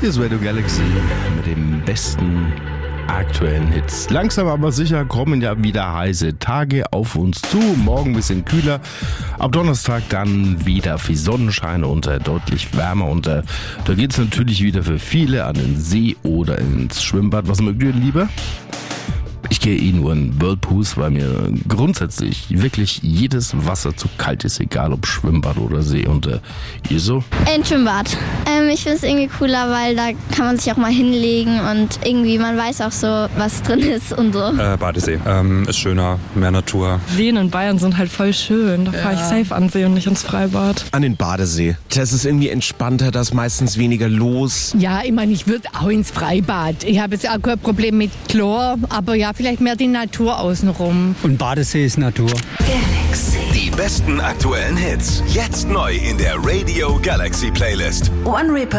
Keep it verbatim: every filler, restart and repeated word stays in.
Hier ist Radio Galaxy mit dem besten aktuellen Hits. Langsam aber sicher kommen ja wieder heiße Tage auf uns zu. Morgen ein bisschen kühler. Ab Donnerstag dann wieder viel Sonnenschein und äh, deutlich wärmer. Und äh, da geht es natürlich wieder für viele an den See oder ins Schwimmbad. Was mögt ihr lieber? Ich gehe eh nur in Whirlpools, weil mir grundsätzlich wirklich jedes Wasser zu kalt ist, egal ob Schwimmbad oder See. Und äh, ihr so? Ein Schwimmbad. Ähm, ich finde es irgendwie cooler, weil da kann man sich auch mal hinlegen und irgendwie, man weiß auch so, was drin ist und so. Äh, Badesee. Ähm, ist schöner, mehr Natur. Seen in Bayern sind halt voll schön. Da ja. fahre ich safe an See und nicht ins Freibad. An den Badesee. Das ist irgendwie entspannter, da ist meistens weniger los. Ja, ich meine, ich würde auch ins Freibad. Ich habe jetzt auch kein Problem mit Chlor, aber ja, vielleicht mehr die Natur außenrum. Und Badesee ist Natur. Galaxy. Die besten aktuellen Hits. Jetzt neu in der Radio Galaxy Playlist. One Reaper.